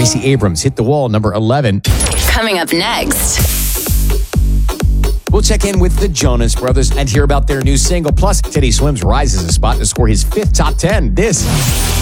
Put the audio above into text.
Gracie Abrams, Hit the Wall, number 11. Coming up next. We'll check in with the Jonas Brothers and hear about their new single. Plus, Teddy Swims rises a spot to score his 5th top 10. This